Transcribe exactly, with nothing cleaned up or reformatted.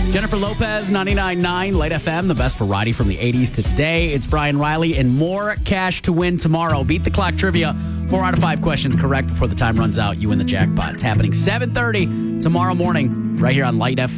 Jennifer Lopez, ninety-nine point nine, Light F M, the best variety from the eighties to today. It's Brian Riley and more cash to win tomorrow. Beat the Clock Trivia. Four out of five questions correct before the time runs out. You win the jackpot. It's happening seven thirty tomorrow morning right here on Light F M.